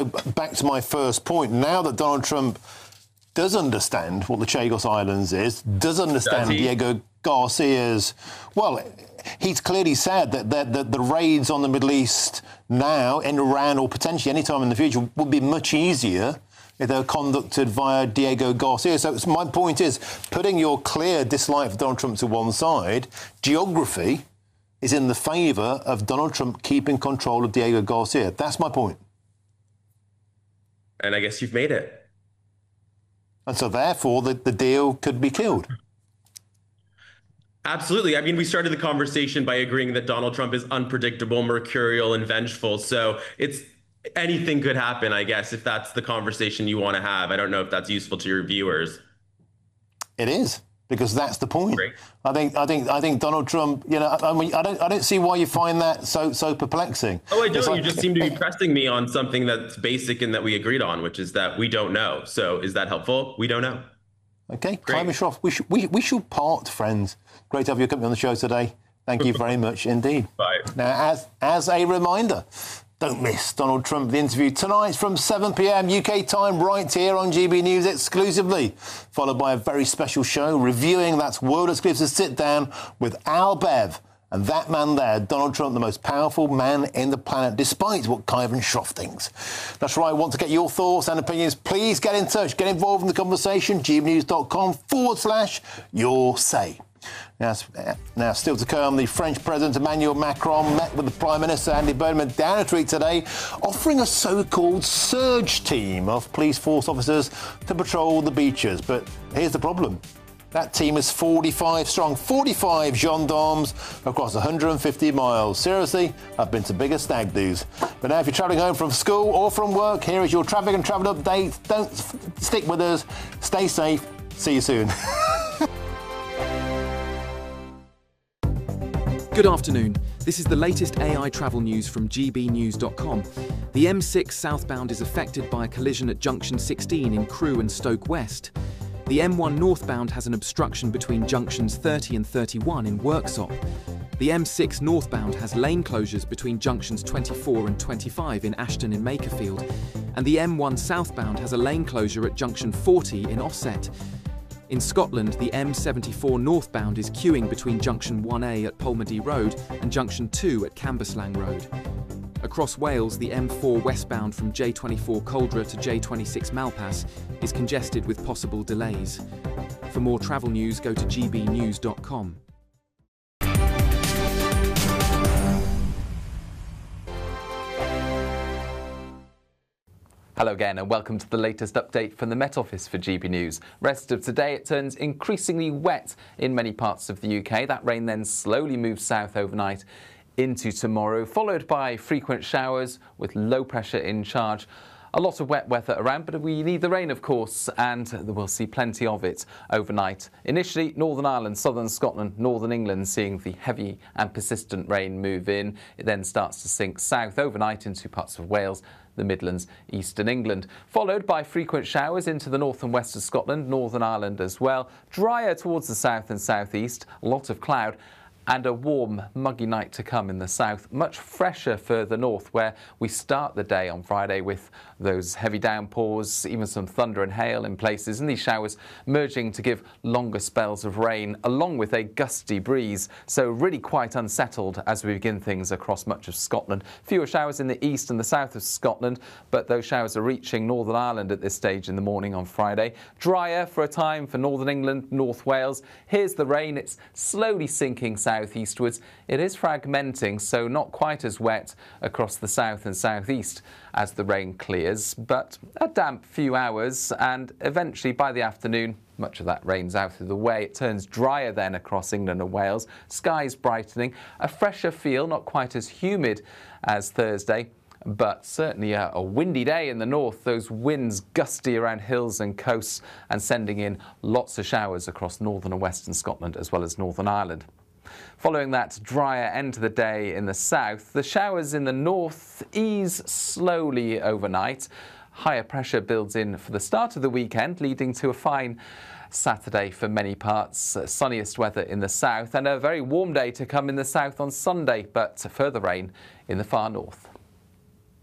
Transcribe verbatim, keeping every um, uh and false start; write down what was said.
back to my first point. Now that Donald Trump does understand what the Chagos Islands is, does understand does Diego Garcia's... Well, he's clearly said that, that, that the raids on the Middle East now, in Iran, or potentially any time in the future, would be much easier if they were conducted via Diego Garcia. So my point is, putting your clear dislike for Donald Trump to one side, geography is in the favour of Donald Trump keeping control of Diego Garcia. That's my point. And I guess you've made it. And so, therefore, the, the deal could be killed. Absolutely. I mean, we started the conversation by agreeing that Donald Trump is unpredictable, mercurial, and vengeful. So it's anything could happen, I guess, if that's the conversation you want to have. I don't know if that's useful to your viewers. It is, because that's the point. Great. I think, I think, I think Donald Trump. You know, I mean, I don't, I don't see why you find that so, so perplexing. Oh, I don't. Like, you just seem to be pressing me on something that's basic and that we agreed on, which is that we don't know. So, is that helpful? We don't know. Okay, Clive Shroff, we should, we, we should part, friends. Great to have your company on the show today. Thank you very much indeed. Bye. Now, as as a reminder, don't miss Donald Trump, the interview tonight from seven p m U K time, right here on G B News exclusively, followed by a very special show reviewing that world exclusive sit-down with Al Bev. And that man there, Donald Trump, the most powerful man in the planet, despite what Kyvan Shroff thinks. That's right. I want to get your thoughts and opinions. Please get in touch. Get involved in the conversation. gbnews.com forward slash your say. Now, now, still to come, the French President Emmanuel Macron met with the Prime Minister Andy Burnham down a street today, offering a so-called surge team of police force officers to patrol the beaches. But here's the problem. That team is forty-five strong, forty-five gendarmes across one hundred fifty miles. Seriously, I've been to bigger stag do's. But now if you're travelling home from school or from work, here is your traffic and travel update. Don't stick with us. Stay safe. See you soon. Good afternoon. This is the latest A I travel news from g b news dot com. The M six southbound is affected by a collision at junction sixteen in Crewe and Stoke West. The M one northbound has an obstruction between junctions thirty and thirty-one in Worksop. The M six northbound has lane closures between junctions twenty-four and twenty-five in Ashton in Makerfield. And the M one southbound has a lane closure at junction forty in Ossett. In Scotland, the M seventy-four northbound is queuing between junction one A at Polmadie Road and junction two at Cambuslang Road. Across Wales, the M four westbound from J twenty-four Coldra to J twenty-six Malpas is congested with possible delays. For more travel news, go to g b news dot com. Hello again and welcome to the latest update from the Met Office for G B News. Rest of today, it turns increasingly wet in many parts of the U K. That rain then slowly moves south overnight into tomorrow, followed by frequent showers with low pressure in charge. A lot of wet weather around, but we need the rain, of course, and we'll see plenty of it overnight. Initially, Northern Ireland, southern Scotland, northern England seeing the heavy and persistent rain move in. It then starts to sink south overnight into parts of Wales, the Midlands, eastern England, followed by frequent showers into the north and west of Scotland, Northern Ireland as well. Drier towards the south and southeast, a lot of cloud, and a warm, muggy night to come in the south. Much fresher further north, where we start the day on Friday with those heavy downpours, even some thunder and hail in places, and these showers merging to give longer spells of rain, along with a gusty breeze. So really quite unsettled as we begin things across much of Scotland. Fewer showers in the east and the south of Scotland, but those showers are reaching Northern Ireland at this stage in the morning on Friday. Drier for a time for Northern England, North Wales. Here's the rain. It's slowly sinking southeastwards. It is fragmenting, so not quite as wet across the south and southeast as the rain clears, but a damp few hours, and eventually by the afternoon much of that rain's out of the way. It turns drier then across England and Wales. Skies brightening, a fresher feel, not quite as humid as Thursday, but certainly a, a windy day in the north. Those winds gusty around hills and coasts and sending in lots of showers across northern and western Scotland as well as Northern Ireland. Following that drier end to the day in the south, the showers in the north ease slowly overnight. Higher pressure builds in for the start of the weekend, leading to a fine Saturday for many parts. Uh, sunniest weather in the south and a very warm day to come in the south on Sunday, but further rain in the far north.